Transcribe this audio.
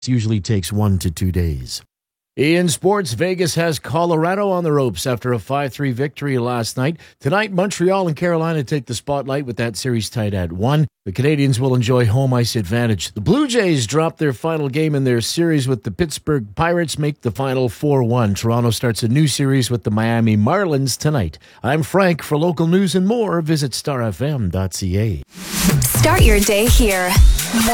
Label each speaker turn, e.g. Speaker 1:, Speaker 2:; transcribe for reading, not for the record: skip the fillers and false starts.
Speaker 1: usually takes 1 to 2 days. In sports, Vegas has Colorado on the ropes after a 5-3 victory last night. Tonight, Montreal and Carolina take the spotlight with that series tied at 1. The Canadiens will enjoy home ice advantage. The Blue Jays dropped their final game in their series with the Pittsburgh Pirates, make the final 4-1. Toronto starts a new series with the Miami Marlins tonight. I'm Frank. For local news and more, visit starfm.ca.
Speaker 2: Start your day here.